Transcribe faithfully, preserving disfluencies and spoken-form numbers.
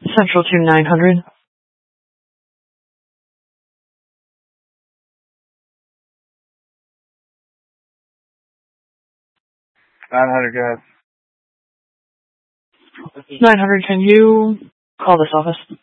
Central to nine hundred. nine hundred, go ahead. nine hundred, can you call this office?